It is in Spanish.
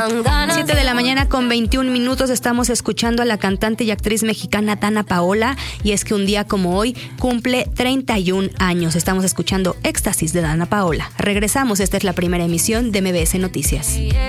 dan ganas. 7 de la mañana con 21 minutos estamos escuchando a la cantante y actriz mexicana Dana Paola, y es que un día como hoy cumple 31 años. Estamos escuchando Éxtasis de Dana Paola. Regresamos, esta es la primera emisión de MBS Noticias.